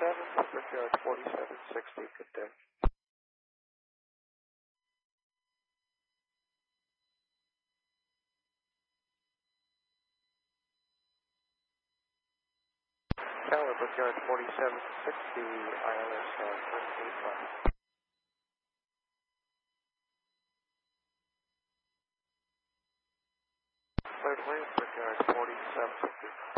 Brickyard 4760, good day. Tower, Brickyard 4760, ILS 185. Cleared away, Brickyard 4750.